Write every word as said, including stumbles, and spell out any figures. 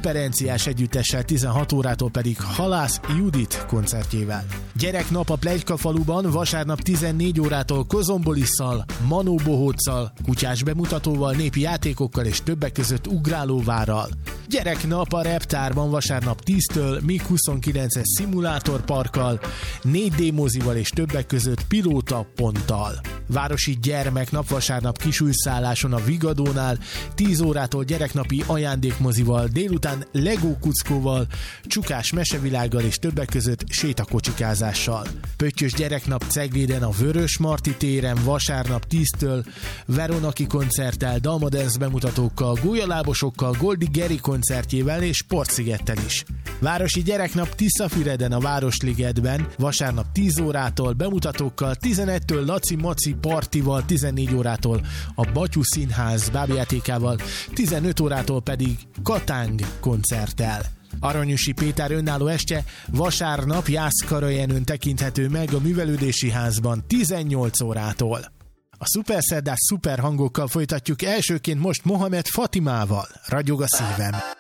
Szuperenciás együttessel, tizenhat órától pedig Halász Judit koncertjével. Gyereknap a Pletyka faluban, vasárnap tizennégy órától Kozombolisszal, Manó Bohóccal, kutyás bemutatóval, népi játékokkal és többek között ugrálóvárral. Gyereknap a Reptárban vasárnap tíztől mig huszonkilences szimulátorparkkal, négy dé mozival és többek között pilóta ponttal. Városi gyermeknap vasárnap Kisújszálláson a Vigadónál, tíz órától gyereknapi ajándékmozival, délután Lego kuckóval, csukás mesevilággal és többek között sétakocsikázással. Pöttyös gyereknap Cegléden a Vörös Marti téren vasárnap tíztől, Veronaki koncerttel, Dalmadance bemutatókkal, gólyalábosokkal, Goldi Geri koncertjével és Sportszigettel is. Városi gyereknap Tiszafüreden a Városligetben vasárnap tíz órától bemutatókkal, tizenegytől Laci Maci partival, tizennégy órától a Batyú Színház bábjátékával, tizenöt órától pedig Katáng koncerttel. Aranyusi Péter önálló estje vasárnap Jászkarajenőn tekinthető meg a Művelődési Házban tizennyolc órától. A szuperszerdás szuper hangokkal folytatjuk, elsőként most Mohamed Fatimával. Ragyog a szívem.